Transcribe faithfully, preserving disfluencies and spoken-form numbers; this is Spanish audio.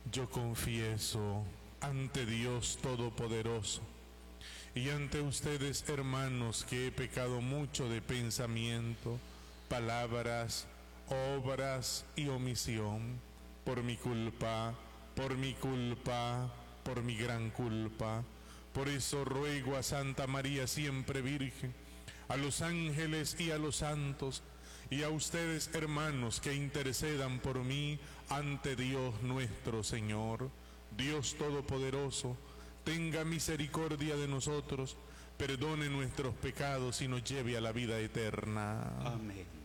Yo confieso ante Dios Todopoderoso y ante ustedes, hermanos, que he pecado mucho de pensamiento, palabras, obras y omisión, por mi culpa, por mi culpa, por mi gran culpa. Por eso ruego a Santa María siempre Virgen, a los ángeles y a los santos, y a ustedes, hermanos, que intercedan por mí ante Dios nuestro Señor. Dios Todopoderoso, tenga misericordia de nosotros, perdone nuestros pecados y nos lleve a la vida eterna. Amén.